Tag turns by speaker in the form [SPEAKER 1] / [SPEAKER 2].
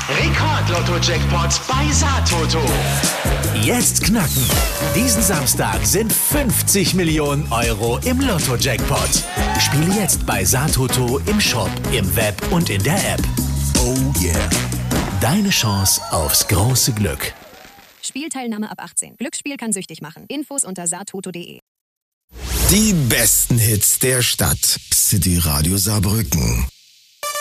[SPEAKER 1] Rekord-Lotto-Jackpot bei Satoto.
[SPEAKER 2] Jetzt knacken. Diesen Samstag sind 50 Millionen Euro im Lotto-Jackpot. Spiele jetzt bei Satoto im Shop, im Web und in der App. Oh yeah. Deine Chance aufs große Glück.
[SPEAKER 3] Spielteilnahme ab 18. Glücksspiel kann süchtig machen. Infos unter satoto.de.
[SPEAKER 4] Die besten Hits der Stadt. City Radio Saarbrücken.